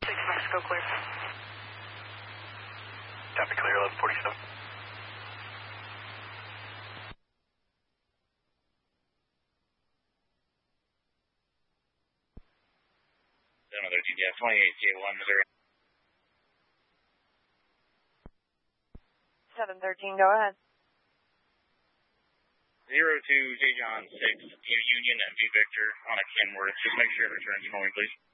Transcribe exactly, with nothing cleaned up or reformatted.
six Mexico clear. Copy, clear, eleven forty-seven. seven thirteen, yeah, twenty-eight J one, Missouri. seven thirteen, go ahead. zero two J John six, Union and V Victor on a Kenworth. Just make sure it returns for me, please.